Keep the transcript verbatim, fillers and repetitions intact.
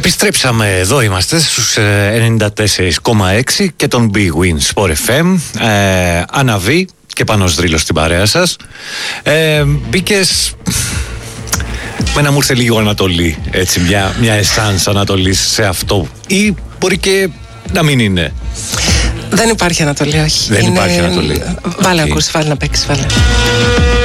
Επιστρέψαμε, εδώ είμαστε στους ενενήντα τέσσερα κόμμα έξι και τον Big Win Sport εφ εμ. ε, Αναβεί και Πάνος Δρύλος στην παρέα σας. ε, Μπήκες... Μένα μου ήρθε λίγο Ανατολή, έτσι, μια, μια εσάνς Ανατολής σε αυτό, ή μπορεί και να μην είναι. Δεν υπάρχει Ανατολή, όχι. Δεν είναι... υπάρχει Ανατολή. Βάλε okay. ακούσει, βάλε να παίξεις, βάλε.